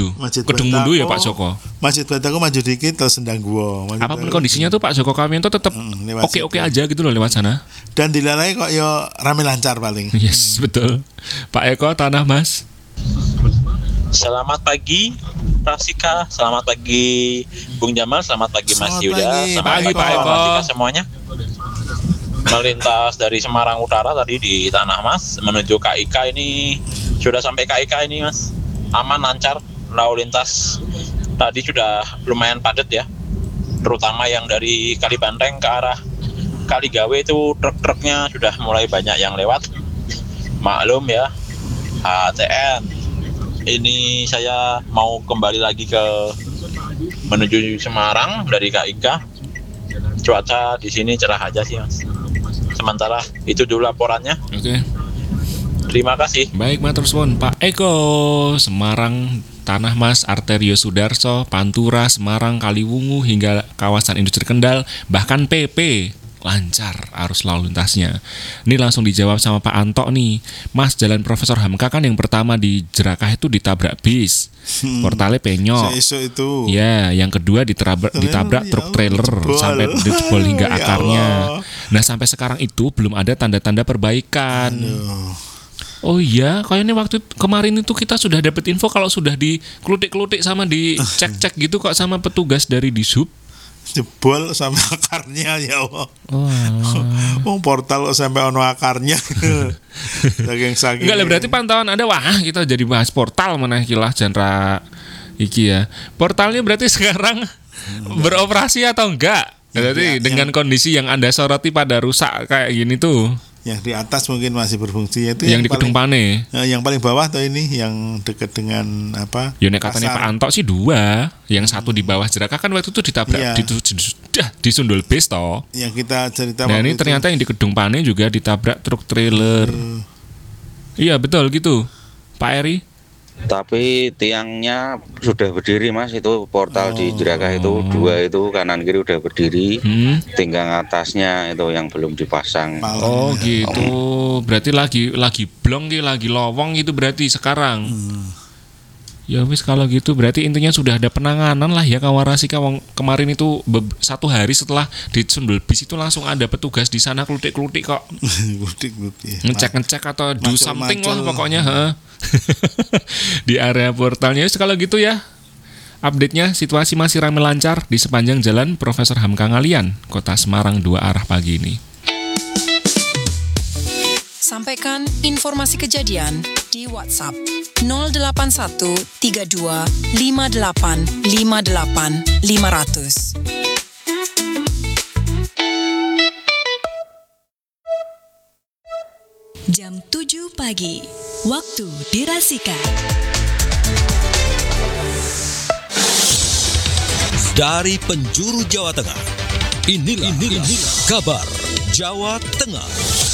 Mundu. Kedung Mundu ya Pak Joko. Masjid Bataku maju dikit terus Sendang Guwo. Apapun kondisinya tuh Pak Joko Kawiyanto tetap oke-oke aja gitu loh lewat sana. Dan dilalai kok yo rame lancar paling. Yes, betul. Pak Eko Tanah Mas. Selamat pagi Rasika, selamat pagi Bung Jamal, selamat pagi Mas Yuda, selamat pagi Pak Rasika semuanya. Melintas dari Semarang Utara tadi di Tanah Mas menuju KIK ini sudah sampai KIK ini Mas, aman lancar, lalu lintas tadi sudah lumayan padat ya, terutama yang dari Kalibanteng ke arah Kaligawe itu truk-truknya sudah mulai banyak yang lewat. Maklum ya, HTN. Ini saya mau kembali lagi ke menuju Semarang dari KIK. Cuaca di sini cerah aja sih Mas. Sementara itu dulu laporannya. Oke. Terima kasih. Baik matur suwun Pak Eko. Semarang Tanah Mas, Arterio Sudarso, Pantura, Semarang, Kaliwungu hingga kawasan industri Kendal, bahkan PP. Lancar arus lalu lintasnya. Ini langsung dijawab sama Pak Anto nih. Mas, Jalan Profesor Hamka kan yang pertama di Jerakah itu ditabrak bis. Portalnya penyok. Itu. Ya, yang kedua ditabrak truk trailer sampai jebol hingga akarnya. Nah, sampai sekarang itu belum ada tanda-tanda perbaikan. Oh iya, kayaknya waktu kemarin itu kita sudah dapat info kalau sudah dikelutik-kelutik sama dicek-cek gitu kok sama petugas dari Dishub. Jebol sampai akarnya ya Allah. Portal sampai ono akarnya. Saking. Enggak lah, berarti pantauan Anda wah kita jadi bahas portal mana kilah genre iki ya. Portalnya berarti sekarang beroperasi atau enggak? Berarti dengan kondisi yang Anda soroti pada rusak kayak gini tuh. Yang di atas mungkin masih berfungsi, itu yang di Kedung Pane. Yang paling bawah tuh ini yang dekat dengan apa? Yone katanya Pak Anto sih 2, yang satu di bawah Jerakah kan waktu itu ditabrak disundul bis toh. Yang kita cerita. Nah ini ternyata yang di Kedung Pane juga ditabrak truk trailer. Iya betul gitu, Pak Eri. Tapi tiangnya sudah berdiri Mas, itu portal di Jerakah itu 2 itu kanan kiri udah berdiri, tinggal atasnya itu yang belum dipasang. Oh gitu, berarti lagi blong lagi lowong gitu berarti sekarang. Ya wis kalau gitu berarti intinya sudah ada penanganan lah ya Kawarasika. Kemarin itu 1 hari setelah disundul bis itu langsung ada petugas di sana klutik-klutik kok. Ngecek-ngecek atau do something lah pokoknya. Di area portalnya. Kalau gitu ya, update-nya situasi masih ramai lancar di sepanjang Jalan Profesor Hamka Ngalian, Kota Semarang 2 arah pagi ini. Sampaikan informasi kejadian di WhatsApp 081 32 58 58 500. Jam 7 pagi, waktu dirasika. Dari penjuru Jawa Tengah, inilah kabar Jawa Tengah.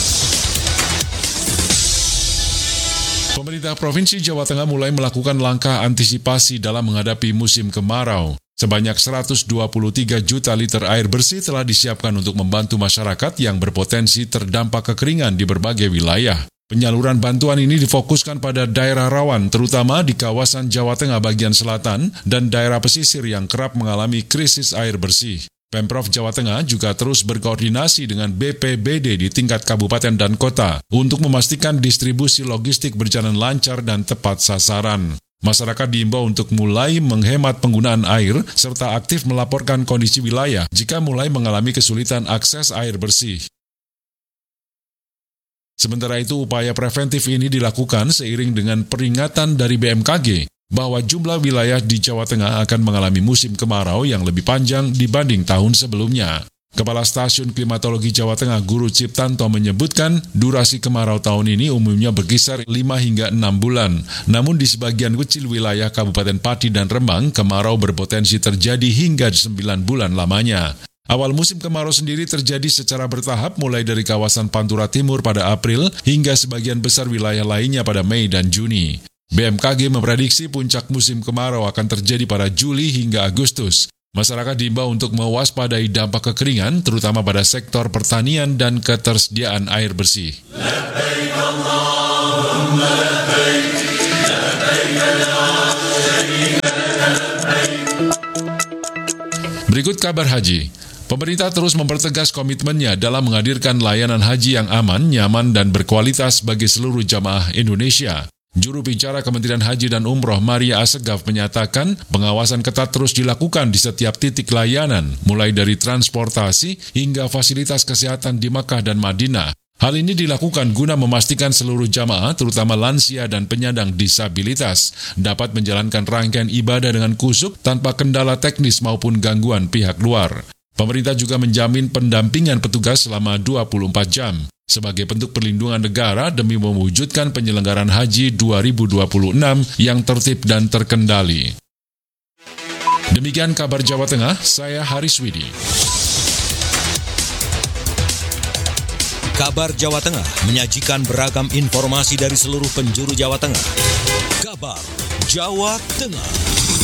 Pemerintah Provinsi Jawa Tengah mulai melakukan langkah antisipasi dalam menghadapi musim kemarau. Sebanyak 123 juta liter air bersih telah disiapkan untuk membantu masyarakat yang berpotensi terdampak kekeringan di berbagai wilayah. Penyaluran bantuan ini difokuskan pada daerah rawan, terutama di kawasan Jawa Tengah bagian selatan dan daerah pesisir yang kerap mengalami krisis air bersih. Pemprov Jawa Tengah juga terus berkoordinasi dengan BPBD di tingkat kabupaten dan kota untuk memastikan distribusi logistik berjalan lancar dan tepat sasaran. Masyarakat diimbau untuk mulai menghemat penggunaan air serta aktif melaporkan kondisi wilayah jika mulai mengalami kesulitan akses air bersih. Sementara itu, upaya preventif ini dilakukan seiring dengan peringatan dari BMKG bahwa jumlah wilayah di Jawa Tengah akan mengalami musim kemarau yang lebih panjang dibanding tahun sebelumnya. Kepala Stasiun Klimatologi Jawa Tengah Guru Ciptanto menyebutkan durasi kemarau tahun ini umumnya berkisar 5 hingga 6 bulan. Namun di sebagian kecil wilayah Kabupaten Pati dan Rembang, kemarau berpotensi terjadi hingga 9 bulan lamanya. Awal musim kemarau sendiri terjadi secara bertahap mulai dari kawasan Pantura Timur pada April hingga sebagian besar wilayah lainnya pada Mei dan Juni. BMKG memprediksi puncak musim kemarau akan terjadi pada Juli hingga Agustus. Masyarakat diimbau untuk mewaspadai dampak kekeringan, terutama pada sektor pertanian dan ketersediaan air bersih. Labbaik Allahumma labbaik, labbaik la syarika Berikut kabar haji. Pemerintah terus mempertegas komitmennya dalam menghadirkan layanan haji yang aman, nyaman, dan berkualitas bagi seluruh jamaah Indonesia. Juru bicara Kementerian Haji dan Umroh Maria Assegaf menyatakan pengawasan ketat terus dilakukan di setiap titik layanan, mulai dari transportasi hingga fasilitas kesehatan di Makkah dan Madinah. Hal ini dilakukan guna memastikan seluruh jamaah, terutama lansia dan penyandang disabilitas, dapat menjalankan rangkaian ibadah dengan khusyuk tanpa kendala teknis maupun gangguan pihak luar. Pemerintah juga menjamin pendampingan petugas selama 24 jam sebagai bentuk perlindungan negara demi mewujudkan penyelenggaraan haji 2026 yang tertib dan terkendali. Demikian kabar Jawa Tengah, saya Haris Widi. Kabar Jawa Tengah menyajikan beragam informasi dari seluruh penjuru Jawa Tengah. Kabar Jawa Tengah.